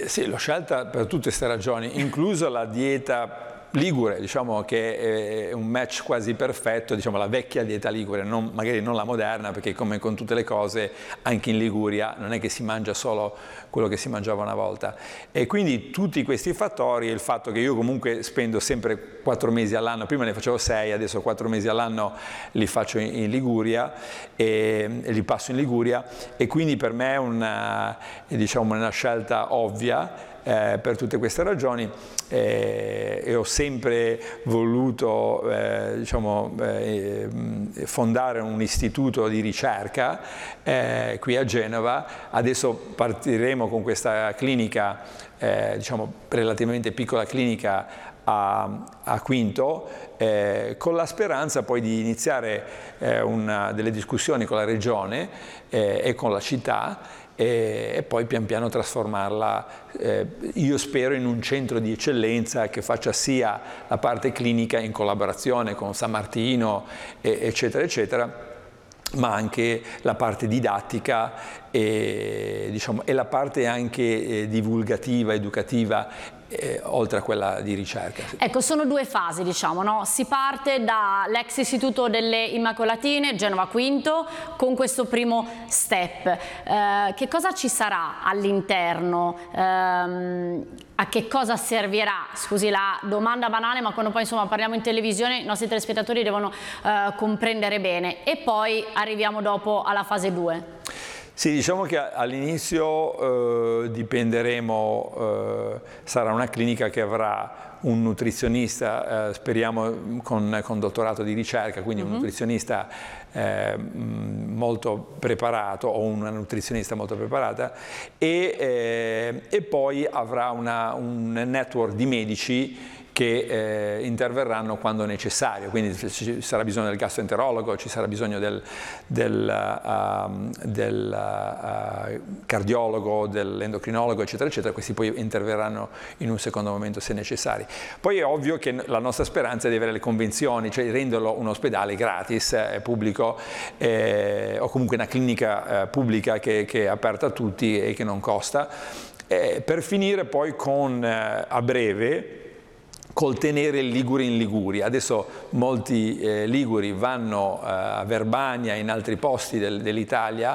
Sì, l'ho scelta per tutte queste ragioni, inclusa la dieta ligure, diciamo che è un match quasi perfetto, diciamo la vecchia dieta ligure, magari non la moderna, perché come con tutte le cose anche in Liguria non è che si mangia solo quello che si mangiava una volta. E quindi tutti questi fattori, il fatto che io comunque spendo sempre 4 mesi all'anno, prima ne facevo 6, adesso 4 mesi all'anno li faccio in Liguria e li passo in Liguria, e quindi per me è diciamo, una scelta ovvia. Per tutte queste ragioni e ho sempre voluto diciamo, fondare un istituto di ricerca qui a Genova. Adesso partiremo con questa clinica, diciamo relativamente piccola clinica a Quinto, con la speranza poi di iniziare delle discussioni con la regione e con la città, e poi pian piano trasformarla, io spero, in un centro di eccellenza che faccia sia la parte clinica in collaborazione con San Martino, eccetera, eccetera, ma anche la parte didattica diciamo, e la parte anche divulgativa, educativa, oltre a quella di ricerca. Ecco, sono due fasi, diciamo, no? Si parte dall'ex Istituto delle Immacolatine, Genova Quinto, con questo primo step. Che cosa ci sarà all'interno? A che cosa servirà? Scusi la domanda banale, ma quando poi insomma parliamo in televisione i nostri telespettatori devono comprendere bene. E poi arriviamo dopo alla fase 2. Sì, diciamo che all'inizio dipenderemo, sarà una clinica che avrà un nutrizionista, speriamo con dottorato di ricerca, quindi un nutrizionista molto preparato o una nutrizionista molto preparata, e poi avrà un network di medici che interverranno quando necessario, quindi ci sarà bisogno del gastroenterologo, ci sarà bisogno del cardiologo, dell'endocrinologo, eccetera, eccetera. Questi poi interverranno in un secondo momento se necessari. Poi è ovvio che la nostra speranza è di avere le convenzioni, cioè renderlo un ospedale gratis, pubblico, o comunque una clinica pubblica che è aperta a tutti e che non costa, per finire poi con, a breve, col tenere il Ligure in Liguria. Adesso molti liguri vanno a Verbania, in altri posti dell'Italia,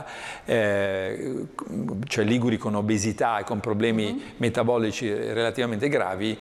cioè liguri con obesità e con problemi metabolici relativamente gravi,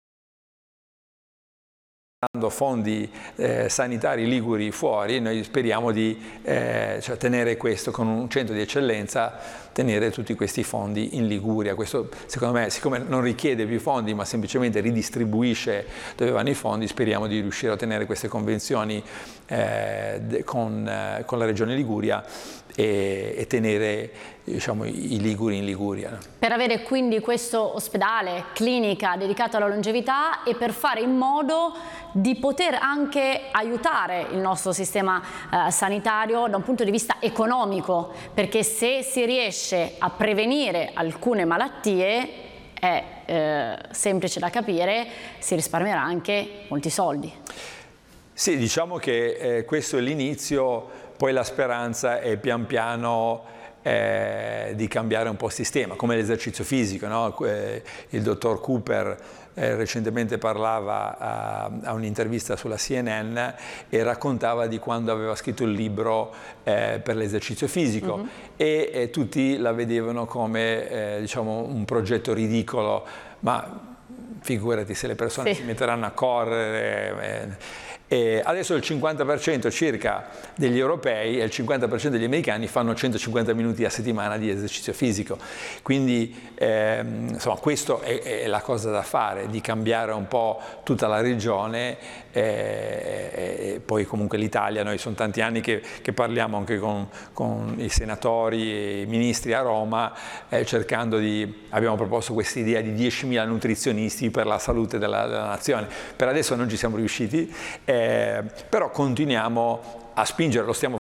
dando fondi sanitari liguri fuori. Noi speriamo di cioè tenere questo con un centro di eccellenza, tenere tutti questi fondi in Liguria. Questo secondo me, siccome non richiede più fondi ma semplicemente ridistribuisce dove vanno i fondi, speriamo di riuscire a ottenere queste convenzioni con la regione Liguria e tenere, diciamo, i liguri in Liguria. Per avere quindi questo ospedale, clinica dedicato alla longevità, e per fare in modo di poter anche aiutare il nostro sistema sanitario da un punto di vista economico, perché se si riesce a prevenire alcune malattie, è semplice da capire, si risparmierà anche molti soldi. Sì, diciamo che questo è l'inizio, poi la speranza è pian piano di cambiare un po' il sistema, come l'esercizio fisico, no? Il dottor Cooper recentemente parlava a un'intervista sulla CNN e raccontava di quando aveva scritto il libro per l'esercizio fisico, e tutti la vedevano come diciamo, un progetto ridicolo, ma figurati se le persone si metteranno a correre. E adesso il 50% circa degli europei e il 50% degli americani fanno 150 minuti a settimana di esercizio fisico, quindi insomma questo è la cosa da fare, di cambiare un po' tutta la regione, e poi comunque l'Italia, noi sono tanti anni che parliamo anche con i senatori e i ministri a Roma, cercando abbiamo proposto questa idea di 10.000 nutrizionisti per la salute della nazione. Per adesso non ci siamo riusciti, però continuiamo a spingere, lo stiamo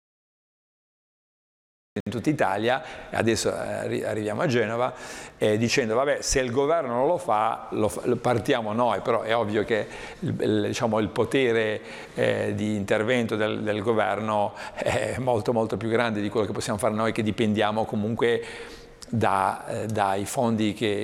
in tutta Italia, adesso arriviamo a Genova, dicendo vabbè, se il governo non lo fa, partiamo noi, però è ovvio che diciamo, il potere di intervento del governo è molto molto più grande di quello che possiamo fare noi, che dipendiamo comunque dai fondi che